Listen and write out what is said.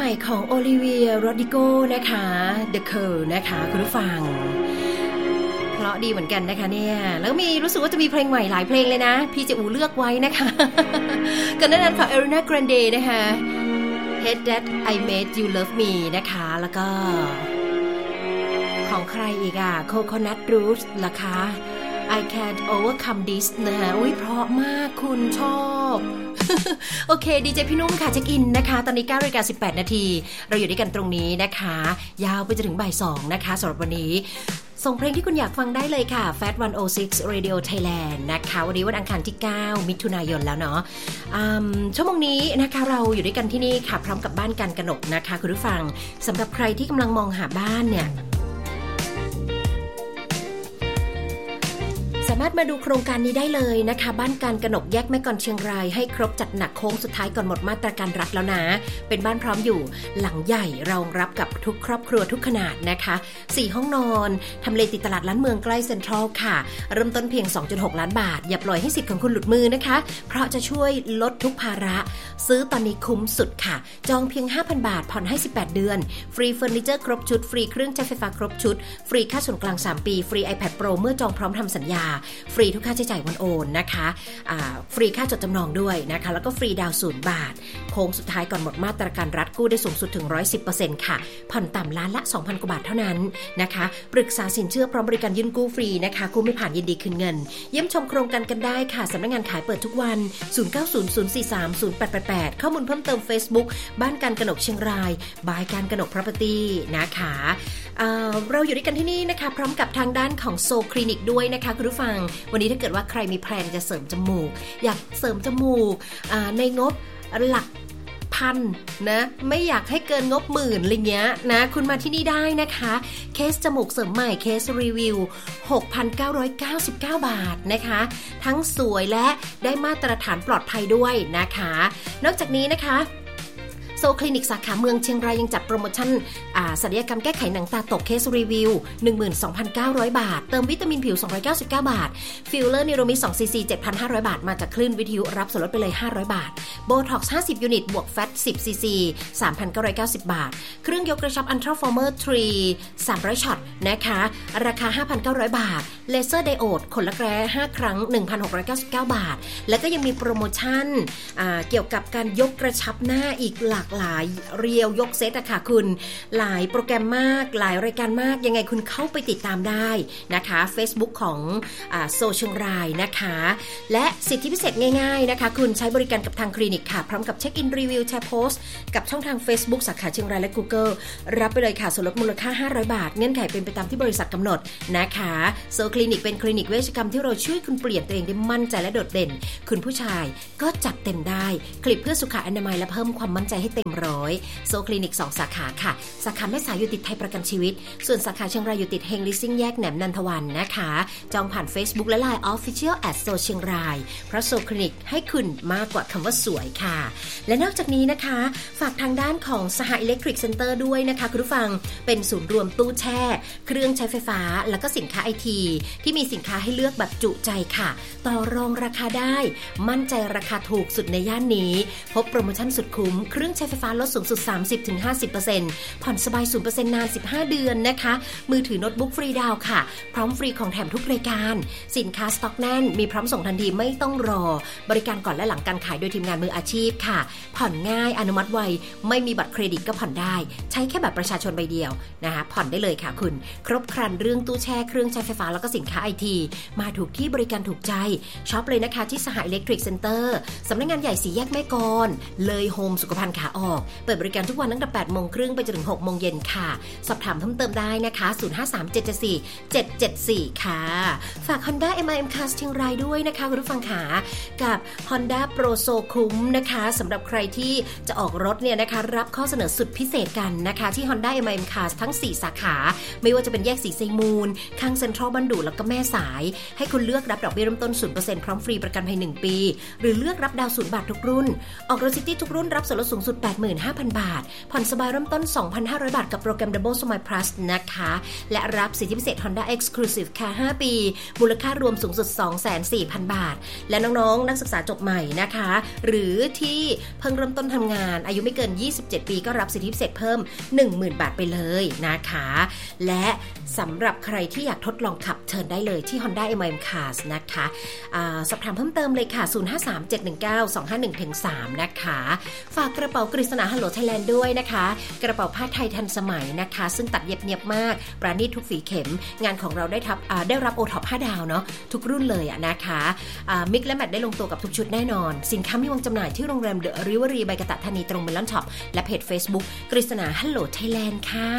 ม่ของโอลิเวียโรดริโกนะคะ The Curl นะคะคุณผู้ฟังเพราะดีเหมือนกันนะคะเนี่ยแล้วมีรู้สึกว่าจะมีเพลงใหม่หลายเพลงเลยนะพี่เจอูเลือกไว้นะคะกันนั้นของ Ariana Grande นะคะ Hate That I Made You Love Me นะคะแล้วก็ของใครอีกอ่ะ Coconut Roots ล่ะคะ I Can't Overcome This นะคะอุ๊ยเพราะมากคุณชอบโอเคดีเจพี่นุ่มค่ะเช็คอินนะคะตอนนี้ 9:18 นาทีเราอยู่ด้วยกันตรงนี้นะคะยาวไปจนถึงบ่าย 2นะคะสำหรับวันนี้ส่งเพลงที่คุณอยากฟังได้เลยค่ะ Fat 106 Radio Thailand นะคะวันนี้วันอังคารที่ 9 มิถุนายนแล้วเนาะชั่วโมงนี้นะคะเราอยู่ด้วยกันที่นี่ค่ะพร้อมกับบ้านการกนกนะคะคุณผู้ฟังสำหรับใครที่กำลังมองหาบ้านเนี่ยสามารถมาดูโครงการนี้ได้เลยนะคะบ้านการกนกแยกแม่กลอนเชียงรายให้ครบจัดหนักโค้งสุดท้ายก่อนหมดมาตรการรัฐแล้วนะเป็นบ้านพร้อมอยู่หลังใหญ่รองรับกับทุกครอบครัวทุกขนาดนะคะ4ห้องนอนทำเลติดตลาดล้านเมืองใกล้เซ็นทรัลค่ะเริ่มต้นเพียง 2.6 ล้านบาทอย่าปล่อยให้สิทธิ์ของคุณหลุดมือนะคะเพราะจะช่วยลดทุกภาระซื้อตอนนี้คุ้มสุดค่ะจองเพียง 5,000 บาทผ่อนให้18 เดือนฟรีเฟอร์นิเจอร์ครบชุดฟรีเครื่องใช้ไฟฟ้าครบชุดฟรีค่าส่วนกลาง3ปีฟรี iPad Pro เมื่อจองพร้อมทำสัญญาฟรีทุกค่าใช้จ่ายวันโอนนะคะฟรีค่าจดจำนองด้วยนะคะแล้วก็ฟรีดาวน์0 บาทโค้งสุดท้ายก่อนหมดมาตรการรัฐกู้ได้สูงสุดถึง 110% ค่ะผ่อนต่ำล้านละ 2,000 กว่าบาทเท่านั้นนะคะปรึกษาสินเชื่อพร้อมบริการยื่นกู้ฟรีนะคะกู้ไม่ผ่านยินดีคืนเงินเยี่ยมชมโครงการกันได้ค่ะสำนักงานขายเปิดทุกวัน0900430888ข้อมูลเพิ่มเติม Facebook บ้านการกนกเชียงรายบายการกนก Property นะคะเราอยู่ด้วยกันที่นี่นะคะพร้อมกับทางด้านของโซคลินิกด้วยนะคะคุณผู้ฟังวันนี้ถ้าเกิดว่าใครมีแพลนจะเสริมจมูกอยากเสริมจมูกในงบหลักพันนะไม่อยากให้เกินงบหมื่นอะไรเงี้ยนะคุณมาที่นี่ได้นะคะเคสจมูกเสริมใหม่เคสรีวิว 6,999 บาทนะคะทั้งสวยและได้มาตรฐานปลอดภัยด้วยนะคะนอกจากนี้นะคะโซคลินิกสาขาเมืองเชียงรายยังจัดโปรโมชั่นศัลยกรรมแก้ไขหนังตาตกเคสรีวิว 12,900 บาทเติมวิตามินผิว299 บาทฟิลเลอร์เนโรมิด2 cc 7,500 บาทมาจากคลื่นวิทยุรับส่วนลดไปเลย500 บาทโบท็อกซ์50 ยูนิตบวกแฟต10 cc 3,990 บาทเครื่องยกกระชับอัลตราฟอร์เมอร์3 300 ช็อตนะคะราคา 5,900 บาทเลเซอร์ไดโอดขนรักแร้5 ครั้ง 1,699 บาทแล้วก็ยังมีโปรโมชั่นเกี่ยวกับการยกกระชับหน้าอีกหลากหลายเรียวยกเซตอะค่ะคุณหลายโปรแกรมมากหลายรายการมากยังไงคุณเข้าไปติดตามได้นะคะ Facebook ของโซเชียลรายนะคะและสิทธิพิเศษง่ายๆนะคะคุณใช้บริการกับทางคลินิกค่ะพร้อมกับเช็คอินรีวิวแชร์โพสต์กับช่องทาง Facebook สาขาเชียงรายและ Google รับไปเลยค่ะส่วนลดมูลค่า500 บาทเงื่อนไขเป็นไปตามที่บริษัทกำหนดนะคะโซคลินิกเป็นคลินิกเวชกรรมที่เราช่วยคุณเปลี่ยนตัวเองได้มั่นใจและโดดเด่นคุณผู้ชายก็จัดเต็มได้คลิปเพื่อสุขอนามัยและเพิ่มความมั่นใจให้เต็มร้อยโซคลินิก2สาขาค่ะสาขาแม่สายอยู่ติดไทยประกันชีวิตส่วนสาขาเชียงรายอยู่ติดเฮงลิสซิ่งแยกแหนมนันทวันนะคะจองผ่าน Facebook และ Line Official @ โซเชียงรายเพราะโซคลินิกให้คุณมากกว่าคำว่าสวยค่ะและนอกจากนี้นะคะฝากทางด้านของสหอิเล็กทริกเซ็นเตอร์ด้วยนะคะคุณผู้ฟังเป็นศูนย์รวมตู้แช่เครื่องใช้ไฟฟ้าแล้วก็สินค้าไอทีที่มีสินค้าให้เลือกแบบจุใจค่ะต่อรองราคาได้มั่นใจราคาถูกสุดในย่านนี้พบโปรโมชั่นสุดคุ้มเครื่องใช้ไฟฟ้าลดสูงสุด 30-50% ผ่อนสบาย 0% นาน15 เดือนนะคะมือถือโน้ตบุ๊กฟรีดาวค่ะพร้อมฟรีของแถมทุกรายการสินค้าสต็อกแน่นมีพร้อมส่งทันทีไม่ต้องรอบริการก่อนและหลังการขายโดยทีมงานมืออาชีพค่ะผ่อนง่ายอนุมัติไวไม่มีบัตรเครดิตก็ผ่อนได้ใช้แค่บัตรประชาชนใบเดียวนะคะผ่อนได้เลยค่ะคุณครบครันเรื่องตู้แช่เครื่องใช้ไฟฟ้าแล้วก็สินค้าไอทีมาถูกที่บริการถูกใจช็อปเลยนะคะที่สหอิเล็กทริกเซ็นเตอร์สำนักงานใหญ่4 แยกแม่กลเลยโฮมสุขภัณฑ์ขาออกเปิดบริการทุกวันตั้งแต่ 8:30 นไปจนถึง 6:00 นค่ะสอบถามเพิ่มเติมได้นะคะ0537747774ค่ะฝาก Honda MIM Cars เชียงรายด้วยนะคะคุณผู้ฟังค่ะกับ Honda Pro So คุ้มนะคะสำหรับใครที่จะออกรถเนี่ยนะคะรับข้อเสนอสุดพิเศษกันนะคะที่ Honda MIM Cars ทั้ง4สาขาไม่ว่าจะเป็นแยกสีไซมูลข้างเซ็นทรัลบันดุแล้วก็แม่สายให้คุณเลือกรับดอกเบี้ยเริ่มต้น 0% พร้อมฟรีประกันภัย1 ปีหรือเลือกรับดาวน์0 บาททุกรุ่นออกรถซิตี้ทุกรุ่นรับส่วนลดสูงสุด 85,000 บาทผ่อนสบายเริ่มต้น 2,500 บาทกับโปรแกรม Double Smile Plus นะคะและรับสิทธิพิเศษ Honda Exclusive Car 5 ปีมูลค่ารวมสูงสุด 240,000 บาทและน้องๆนักศึกษาจบใหม่นะคะหรือที่เพิ่งเริ่มต้นทำงานอายุไม่เกิน27ปีก็รับสิทธิพิเศษเพิ่ม 10,000 บาทไปเลยนะคะและสำหรับใครที่อยากทดลองขับเชิญได้เลยที่ Honda MIM Cars นะคะสอบถามเพิ่มเติมเลยค่ะ 0537192513 นะคะฝากกระเป๋ากฤษณา Hello Thailand ด้วยนะคะกระเป๋าผ้าไทยทันสมัยนะคะซึ่งตัดเย็บเนียบมากประณีตทุกฝีเข็มงานของเราได้รับ O-Top 5 ดาวเนาะทุกรุ่นเลยนะคะมิกและแมทได้ลงตัวกับทุกชุดแน่นอนสินค้ามีวางจำหน่ายที่โรงแรมเดอะริเวอรี่ใบกะตะธานีตรงเมลอนช็อปและเพจ Facebook กฤษณา Hello Thailand ค่ะ